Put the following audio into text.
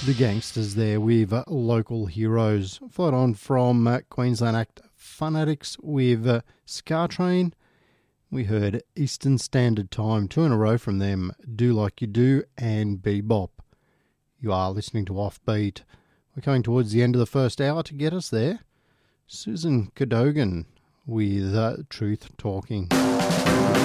The Gangsters there with Local Heroes. Followed on from Queensland act Fun Addicts with Scar Train. We heard Eastern Standard Time, 2 in a row from them, Do Like You Do and Bebop. You are listening to Offbeat. We're coming towards the end of the first hour. To get us there, Susan Cadogan with Truth Talking.